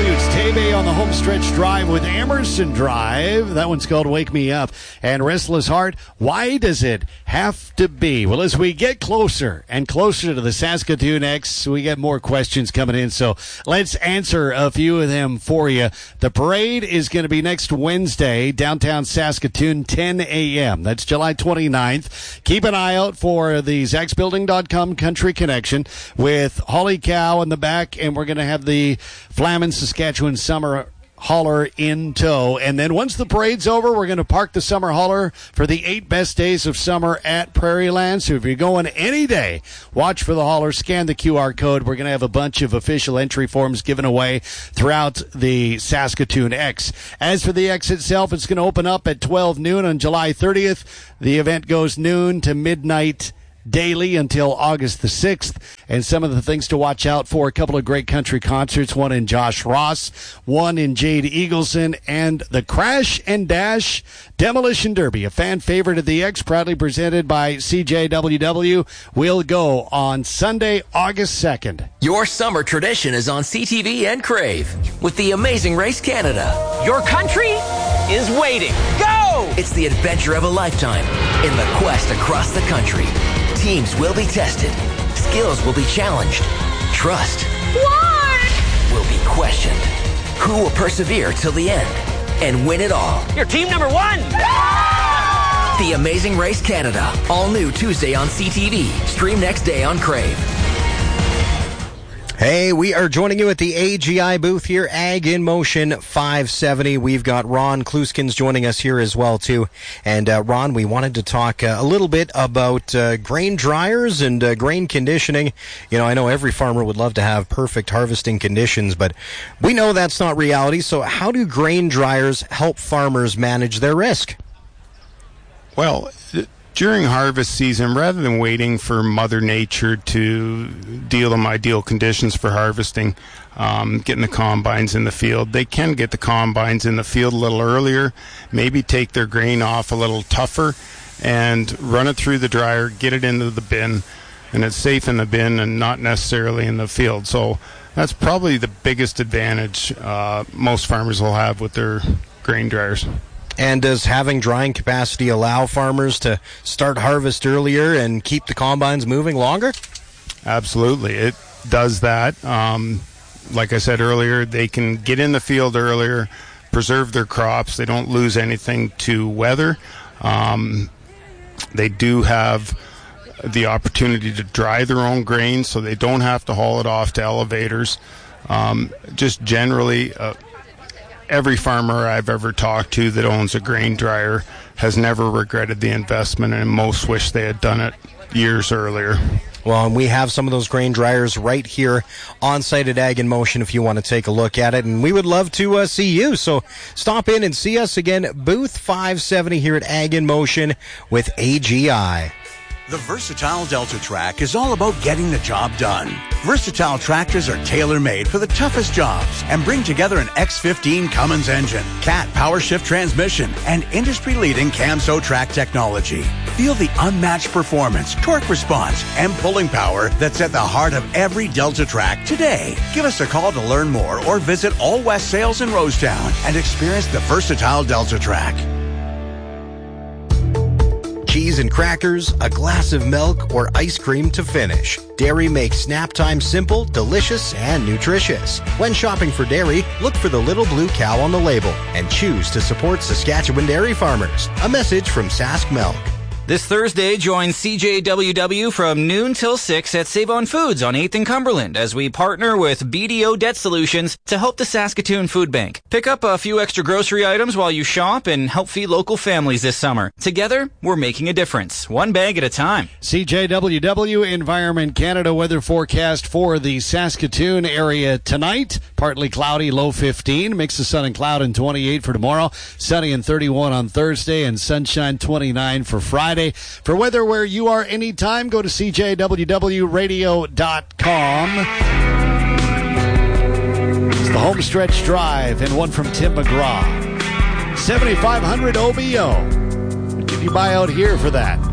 CJOW. It's Tebe on the Homestretch Drive with Emerson Drive. That one's called Wake Me Up. And Restless Heart, why does it have to be? Well, as we get closer and closer to the Saskatoon X, we get more questions coming in. So let's answer a few of them for you. The parade is going to be next Wednesday, downtown Saskatoon, 10 a.m. That's July 29th. Keep an eye out for the ZachsBuilding.com Country Connection with Holly Cow in the back, and we're going to have the Flamin Saskatchewan Summer Hauler in tow. And then once the parade's over, we're going to park the Summer Hauler for the 8 best days of summer at Prairieland. So if you're going any day, watch for the hauler, scan the QR code. We're going to have a bunch of official entry forms given away throughout the Saskatoon X. As for the X itself, it's going to open up at 12 noon on July 30th. The event goes noon to midnight daily until August the 6th. And some of the things to watch out for: a couple of great country concerts, one in Josh Ross, one in Jade Eagleson, and the Crash and Dash Demolition Derby, a fan favorite of the X, proudly presented by CJWW, will go on Sunday, August 2nd. Your summer tradition is on CTV and Crave with the Amazing Race Canada. Your country is waiting. Go! It's the adventure of a lifetime in the quest across the country. Teams will be tested. Skills will be challenged. Trust will be questioned. Who will persevere till the end and win it all? You're team number one! The Amazing Race Canada. All new Tuesday on CTV. Stream next day on Crave. Hey, we are joining you at the AGI booth here, Ag in Motion 570. We've got Ron Kluskins joining us here as well, too. And, Ron, we wanted to talk a little bit about grain dryers and grain conditioning. You know, I know every farmer would love to have perfect harvesting conditions, but we know that's not reality. So how do grain dryers help farmers manage their risk? Well, during harvest season, rather than waiting for Mother Nature to deal them ideal conditions for harvesting, getting the combines in the field, they can get the combines in the field a little earlier, maybe take their grain off a little tougher, and run it through the dryer, get it into the bin, and it's safe in the bin and not necessarily in the field. So that's probably the biggest advantage most farmers will have with their grain dryers. And does having drying capacity allow farmers to start harvest earlier and keep the combines moving longer? Absolutely. It does that. Like I said earlier, they can get in the field earlier, preserve their crops. They don't lose anything to weather. They do have the opportunity to dry their own grain, so they don't have to haul it off to elevators. Just generally, every farmer I've ever talked to that owns a grain dryer has never regretted the investment, and most wish they had done it years earlier. Well, and we have some of those grain dryers right here on site at Ag in Motion if you want to take a look at it. And we would love to see you. So stop in and see us again, booth 570 here at Ag in Motion with AGI. The Versatile Delta Track is all about getting the job done. Versatile tractors are tailor-made for the toughest jobs and bring together an X15 Cummins engine, Cat power shift transmission, and industry-leading Camso track technology. Feel the unmatched performance, torque response, and pulling power that's at the heart of every Delta Track today. Give us a call to learn more or visit All West Sales in Rosetown and experience the Versatile Delta Track. Cheese and crackers, a glass of milk, or ice cream to finish. Dairy makes snap time simple, delicious, and nutritious. When shopping for dairy, look for the little blue cow on the label and choose to support Saskatchewan dairy farmers. A message from Sask Milk. This Thursday, join CJWW from noon till 6 at Save On Foods on 8th and Cumberland as we partner with BDO Debt Solutions to help the Saskatoon Food Bank. Pick up a few extra grocery items while you shop and help feed local families this summer. Together, we're making a difference, one bag at a time. CJWW Environment Canada weather forecast for the Saskatoon area tonight. Partly cloudy, low 15. Mix of sun and cloud and 28 for tomorrow. Sunny and 31 on Thursday and sunshine 29 for Friday. For weather where you are anytime, go to CJWWradio.com. It's the Homestretch Drive and one from Tim McGraw. 7,500 OBO. What did you buy out here for that?